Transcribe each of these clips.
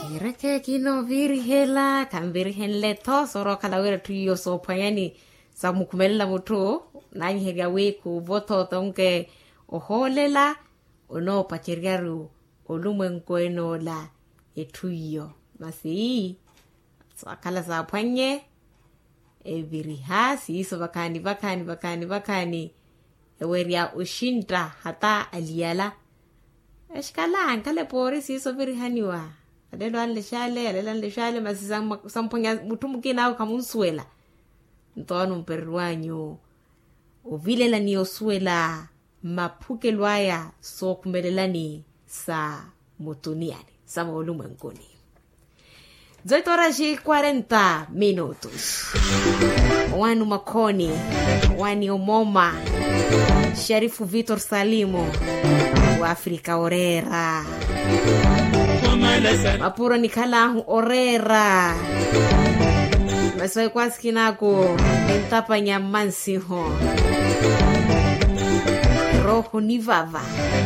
Ireke kino virihela kambirihenle to soro kalawera tuyo so payani sa mukumela mutu nani heria weku voto tonke oholela ono pachiriaru olumwenko eno la etuyo masi so akala sa panye virihasi so bakani eweria ushinta hata aliala eshkala ankale pori si so virihaniwa adelo anle shale masisa samponya mutumukina au kamunsuela ntono mperuanyo ovilela ni osuela mapuke lwaya so kumelelani sa motuniani sa olumwenkoni 18:40 minutos wanu makoni wani omoma Sharifu Vitor Salimo wa Afrika orera mapuro nikalahu orera masoi kwaskinako entapa nyamansi ho roho nivava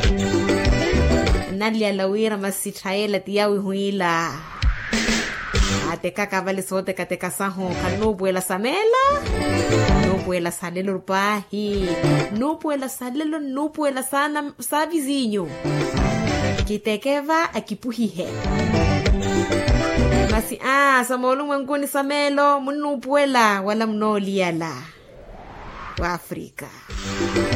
nali alawira masitaela tiyawi huila ateka kavale sote kateka saho kanubuela samela nubuela salelo rupahi nubuela sana savizinho kitekeva akipuhihe masi samolu mwenguni samelo munubuela wala mnoliala wa Afrika